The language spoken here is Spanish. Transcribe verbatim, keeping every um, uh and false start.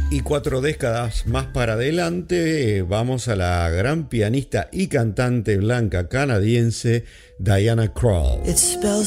Y cuatro décadas más para adelante vamos a la gran pianista y cantante blanca canadiense Diana Krall. It spells